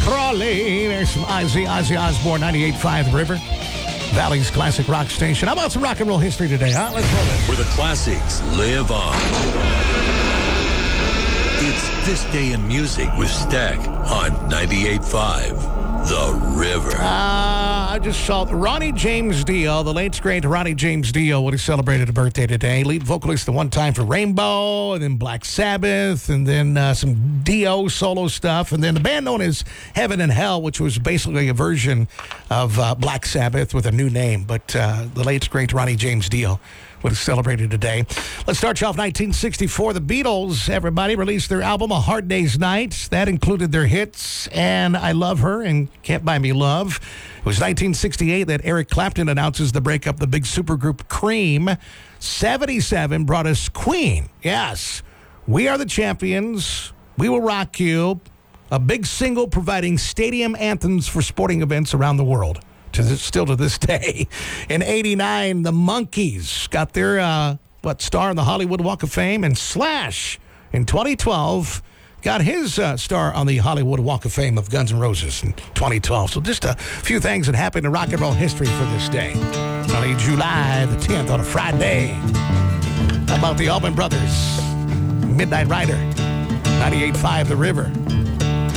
Crawley. There's some Ozzy Osbourne, 98.5 The River. Valley's classic rock station. How about some rock and roll history today, huh? Let's roll it. Where the classics live on. It's This Day in Music with Stack on 98.5 The River. I just saw Ronnie James Dio, the late great Ronnie James Dio, would have celebrated a birthday today. Lead vocalist the one time for Rainbow, and then Black Sabbath, and then some Dio solo stuff, and then the band known as Heaven and Hell, which was basically a version of Black Sabbath with a new name. But the late great Ronnie James Dio would have celebrated today. Let's start you off 1964. The Beatles, everybody, released their album A Hard Day's Night. That included their hits, And I Love Her and Can't Buy Me Love. It was 1968 that Eric Clapton announces the breakup of the big supergroup Cream. 77 brought us Queen. Yes, We Are the Champions. We Will Rock You. A big single providing stadium anthems for sporting events around the world. Still to this day. In 89, the Monkees got their star on the Hollywood Walk of Fame, and Slash in 2012 got his star on the Hollywood Walk of Fame of Guns N' Roses in 2012. So just a few things that happened in rock and roll history for this day. On July the 10th on a Friday. How about the Allman Brothers? Midnight Rider, 98.5 The River.